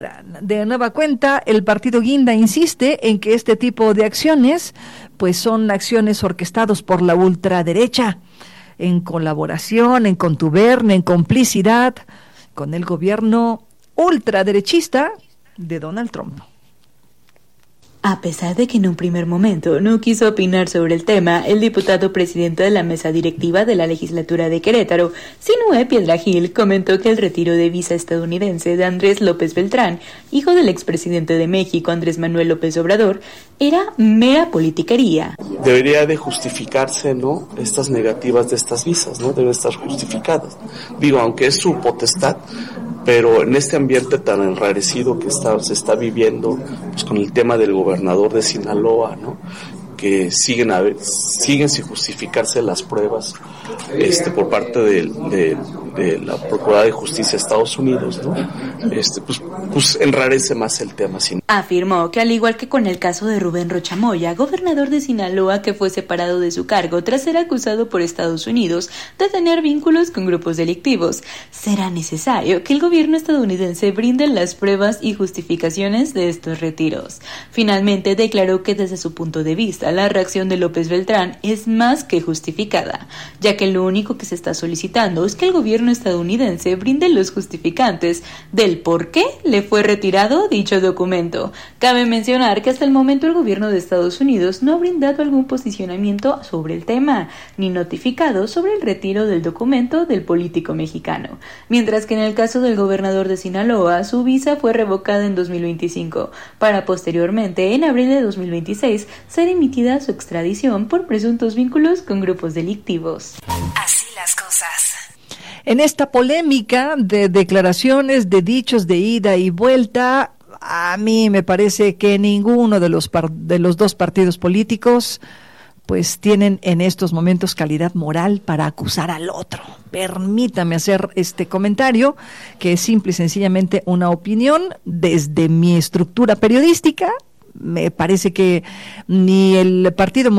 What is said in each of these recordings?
De nueva cuenta, el partido Guinda insiste en que este tipo de acciones, pues son acciones orquestadas por la ultraderecha, en colaboración, en contubernio, en complicidad con el gobierno ultraderechista de Donald Trump. A pesar de que en un primer momento no quiso opinar sobre el tema, el diputado presidente de la mesa directiva de la legislatura de Querétaro, Sinué Piedrahil, comentó que el retiro de visa estadounidense de Andrés López Beltrán, hijo del expresidente de México Andrés Manuel López Obrador, era mera politiquería. Debería de justificarse, ¿no? Estas negativas de estas visas, ¿no? Deben estar justificadas. Digo, aunque es su potestad, pero en este ambiente tan enrarecido que se está viviendo, pues con el tema del gobernador de Sinaloa, ¿no? Que siguen sin justificarse las pruebas por parte de la Procuraduría de Justicia de Estados Unidos, ¿no? Pues enrarece más el tema. Afirmó que al igual que con el caso de Rubén Rocha Moya, gobernador de Sinaloa que fue separado de su cargo tras ser acusado por Estados Unidos de tener vínculos con grupos delictivos, será necesario que el gobierno estadounidense brinde las pruebas y justificaciones de estos retiros. Finalmente declaró que desde su punto de vista la reacción de López Beltrán es más que justificada, ya que lo único que se está solicitando es que el gobierno estadounidense brinde los justificantes del por qué le fue retirado dicho documento. Cabe mencionar que hasta el momento el gobierno de Estados Unidos no ha brindado algún posicionamiento sobre el tema, ni notificado sobre el retiro del documento del político mexicano, mientras que en el caso del gobernador de Sinaloa, su visa fue revocada en 2025, para posteriormente, en abril de 2026, ser emitida su extradición por presuntos vínculos con grupos delictivos. Así las cosas. En esta polémica de declaraciones, de dichos de ida y vuelta, a mí me parece que ninguno de los dos partidos políticos pues tienen en estos momentos calidad moral para acusar al otro. Permítame hacer este comentario, que es simple y sencillamente una opinión desde mi estructura periodística. Me parece que ni el partido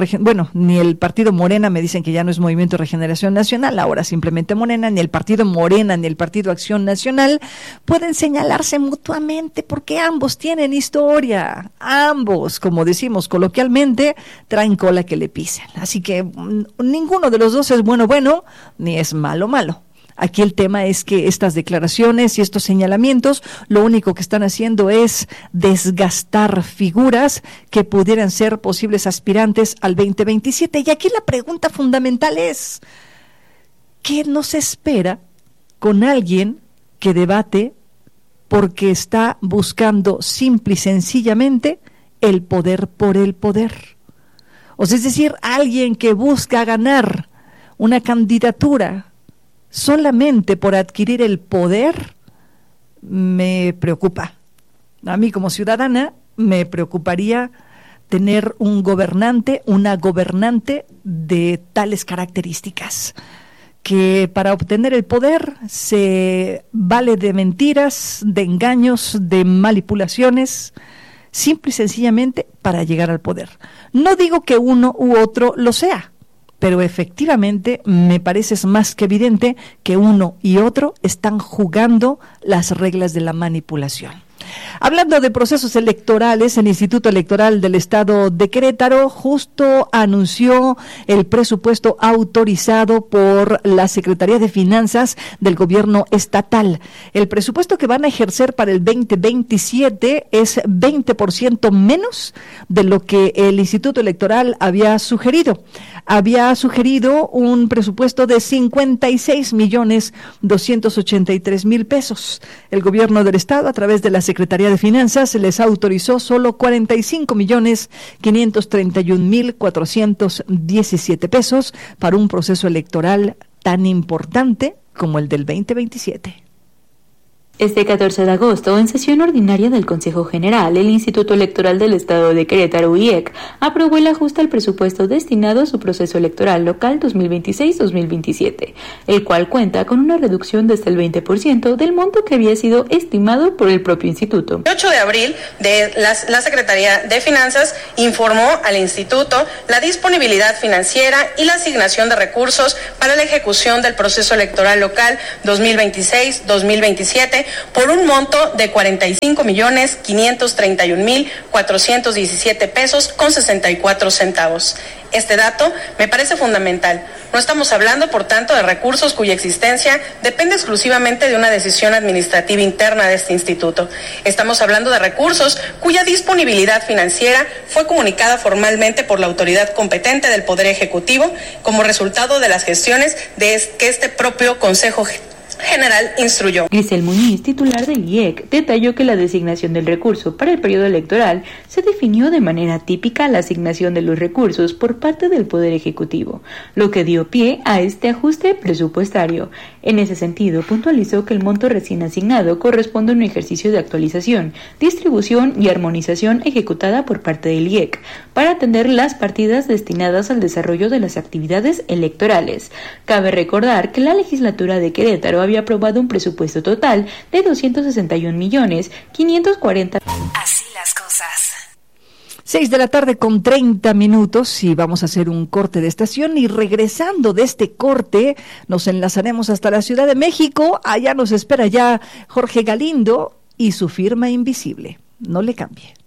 ni el partido Morena, me dicen que ya no es Movimiento de Regeneración Nacional, ahora simplemente Morena, ni el partido Morena, ni el partido Acción Nacional pueden señalarse mutuamente porque ambos tienen historia, ambos, como decimos coloquialmente, traen cola que le pisen, así que ninguno de los dos es bueno, ni es malo. Aquí el tema es que estas declaraciones y estos señalamientos lo único que están haciendo es desgastar figuras que pudieran ser posibles aspirantes al 2027. Y aquí la pregunta fundamental es, ¿qué nos espera con alguien que debate porque está buscando simple y sencillamente el poder por el poder? O sea, es decir, alguien que busca ganar una candidatura solamente por adquirir el poder, me preocupa. A mí como ciudadana me preocuparía tener un gobernante, una gobernante de tales características, que para obtener el poder se vale de mentiras, de engaños, de manipulaciones, simple y sencillamente para llegar al poder. No digo que uno u otro lo sea, pero efectivamente me parece más que evidente que uno y otro están jugando las reglas de la manipulación. Hablando de procesos electorales, el Instituto Electoral del Estado de Querétaro justo anunció el presupuesto autorizado por la Secretaría de Finanzas del Gobierno Estatal. El presupuesto que van a ejercer para el 2027 es 20% menos de lo que el Instituto Electoral había sugerido. Había sugerido un presupuesto de 56,283,000 pesos. El Gobierno del Estado, a través de la Secretaría de Finanzas, les autorizó solo 45,531,417 pesos para un proceso electoral tan importante como el del 2027. Este 14 de agosto, en sesión ordinaria del Consejo General, el Instituto Electoral del Estado de Querétaro, IEC, aprobó el ajuste al presupuesto destinado a su proceso electoral local 2026-2027, el cual cuenta con una reducción de hasta el 20% del monto que había sido estimado por el propio instituto. El 8 de abril, la Secretaría de Finanzas informó al Instituto la disponibilidad financiera y la asignación de recursos para la ejecución del proceso electoral local 2026-2027 por un monto de 45.531.417 pesos con 64 centavos. Este dato me parece fundamental. No estamos hablando, por tanto, de recursos cuya existencia depende exclusivamente de una decisión administrativa interna de este instituto. Estamos hablando de recursos cuya disponibilidad financiera fue comunicada formalmente por la autoridad competente del Poder Ejecutivo como resultado de las gestiones que este propio Consejo General instruyó. Grisel Muñiz, titular del IEC, detalló que la designación del recurso para el periodo electoral se definió de manera típica la asignación de los recursos por parte del Poder Ejecutivo, lo que dio pie a este ajuste presupuestario. En ese sentido, puntualizó que el monto recién asignado corresponde a un ejercicio de actualización, distribución y armonización ejecutada por parte del IEC para atender las partidas destinadas al desarrollo de las actividades electorales. Cabe recordar que la legislatura de Querétaro había aprobado un presupuesto total de 261.540.000. Así las cosas. 6:30 y vamos a hacer un corte de estación y regresando de este corte nos enlazaremos hasta la Ciudad de México. Allá nos espera ya Jorge Galindo y su firma invisible. No le cambie.